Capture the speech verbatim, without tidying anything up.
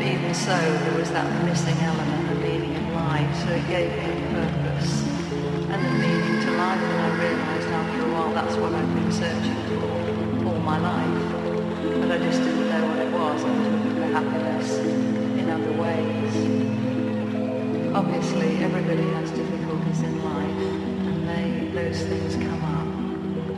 even so, there was that missing element, the meaning of life, so it gave me a purpose and the meaning to life, and I realised after a while that's what I've been searching for all my life, but I just didn't know what it was. I was looking for happiness in other ways. Obviously, everybody has difficulties in life, and they, those things come up.